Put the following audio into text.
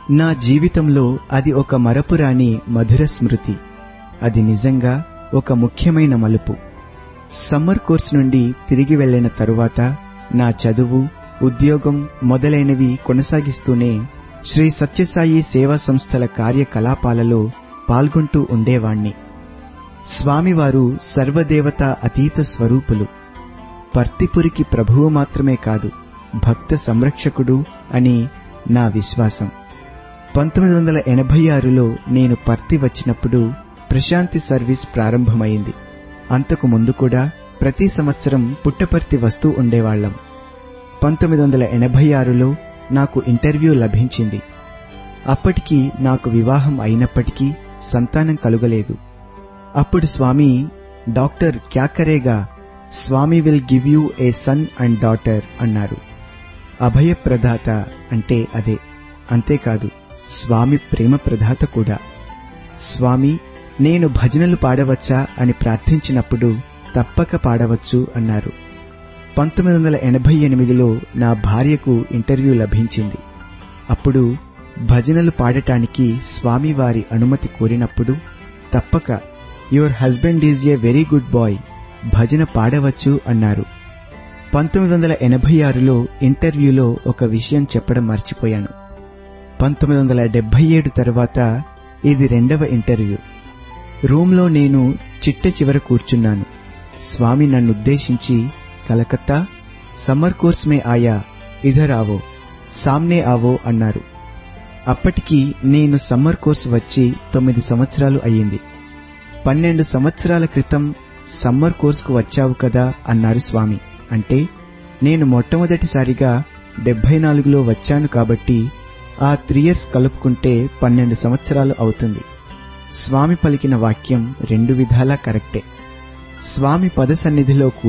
నా జీవితంలో అది ఒక మరపురాని మధుర స్మృతి. అది నిజంగా ఒక ముఖ్యమైన మలుపు. సమ్మర్ కోర్స్ నుండి తిరిగి వెళ్లిన తరువాత నా చదువు, ఉద్యోగం మొదలైనవి కొనసాగిస్తూనే శ్రీ సత్యసాయి సేవా సంస్థల కార్యకలాపాలలో పాల్గొంటూ ఉండేవాణ్ణి. స్వామివారు సర్వదేవతా అతీత స్వరూపులు. పర్తిపురికి ప్రభువు మాత్రమే కాదు, భక్త సంరక్షకుడు అని నా విశ్వాసం. 1986లో నేను పర్తి వచ్చినప్పుడు ప్రశాంతి సర్వీస్ ప్రారంభమైంది. అంతకు ముందు కూడా ప్రతి సంవత్సరం పుట్టపర్తి వస్తూ ఉండేవాళ్లం. 1986లో నాకు ఇంటర్వ్యూ లభించింది. అప్పటికి నాకు వివాహం అయినప్పటికీ సంతానం కలుగలేదు. అప్పుడు స్వామి, డాక్టర్ క్యా కరేగా, స్వామి will give you A sun and daughter అన్నారు. అభయప్రదాత అంటే అదే. అంతేకాదు, స్వామి ప్రేమ ప్రదాత కూడా. స్వామి, నేను భజనలు పాడవచ్చా అని ప్రార్థించినప్పుడు తప్పక పాడవచ్చు అన్నారు. 1988లో నా భార్యకు ఇంటర్వ్యూ లభించింది. అప్పుడు భజనలు పాడటానికి స్వామివారి అనుమతి కోరినప్పుడు తప్పక, your husband is a very good bye, భజన పాడవచ్చు అన్నారు. 1986లో ఇంటర్వ్యూలో ఒక విషయం చెప్పడం మర్చిపోయాను. 1977 తరువాత ఇది 2వ ఇంటర్వ్యూ. రూంలో నేను చిట్ట చివర కూర్చున్నాను. స్వామి నన్నుద్దేశించి, కలకత్తా, సమ్మర్ కోర్స్ మే ఆయా, ఇధర్ ఆవో, సామ్నే ఆవో అన్నారు. అప్పటికి నేను సమ్మర్ కోర్స్ వచ్చి 9 సంవత్సరాలు అయ్యింది. 12 సంవత్సరాల క్రితం సమ్మర్ కోర్సుకు వచ్చావు కదా అన్నారు స్వామి. అంటే నేను మొట్టమొదటిసారిగా 74లో వచ్చాను కాబట్టి ఆ 3 years కలుపుకుంటే 12 సంవత్సరాలు అవుతుంది. స్వామి పలికిన వాక్యం 2 విధాలా కరెక్టే. స్వామి పద సన్నిధిలో